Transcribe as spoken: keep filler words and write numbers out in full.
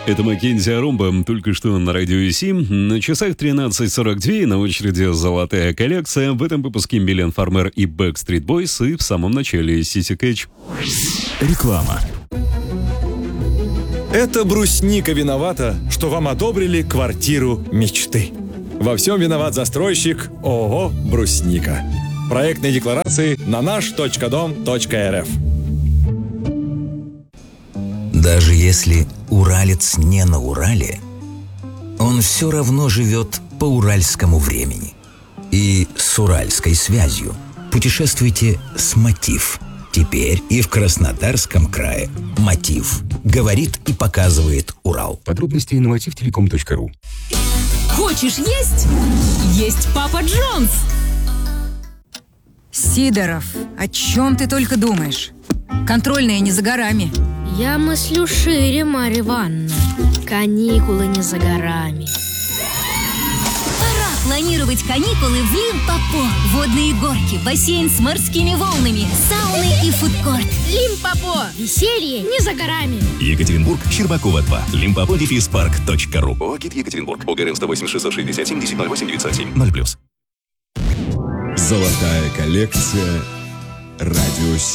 Это Маккензи Арумба, только что на радио семь. На часах тринадцать сорок два, на очереди золотая коллекция. В этом выпуске Милен Фармер и Backstreet Boys, и в самом начале Сиси Кэтч. Реклама. Это брусника виновата, что вам одобрили квартиру мечты. Во всем виноват застройщик ООО «Брусника». Проектные декларации на наш точка дом точка эр эф. Даже если уралец не на Урале, он все равно живет по уральскому времени. И с уральской связью путешествуйте с «Мотив». Теперь и в Краснодарском крае «Мотив» говорит и показывает Урал. Подробности на мотив телеком точка ру. Хочешь есть? Есть Папа Джонс! Сидоров, о чем ты только думаешь? Контрольная не за горами. Я мыслю шире, Марья Ивановна. Каникулы не за горами. Пора планировать каникулы в Лимпопо. Водные горки, бассейн с морскими волнами, сауны и фудкорт. Лимпопо. Веселье не за горами. Екатеринбург, Щербакова два. Лимпопо дефис парк точка ру. ОГИ Екатеринбург. ОГРН сто восемь шестьсот шестьдесят семь десять ноль восемь девятьсот семь ноль плюс. Золотая коллекция «Радио семь».